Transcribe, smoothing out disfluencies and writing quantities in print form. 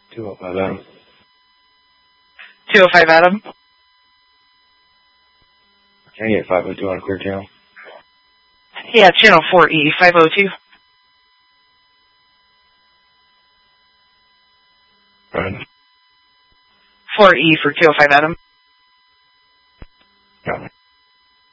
205 Adam. 205 Adam. Can I get 502 on a clear channel? Yeah, channel 4E, 502. Right. 4E for 205 Adam.